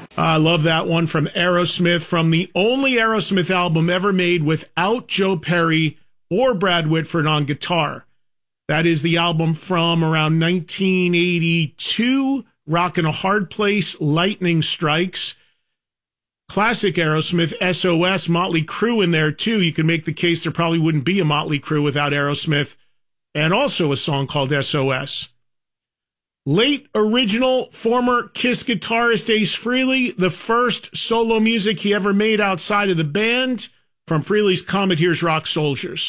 I love that one from Aerosmith, from the only Aerosmith album ever made without Joe Perry or Brad Whitford on guitar. That is the album from around 1982, Rockin' a Hard Place, Lightning Strikes. Classic Aerosmith, SOS, Motley Crue in there too. You can make the case there probably wouldn't be a Motley Crue without Aerosmith, and also a song called SOS. Late original former Kiss guitarist Ace Frehley, the first solo music he ever made outside of the band. From Frehley's Comet, here's Rock Soldiers.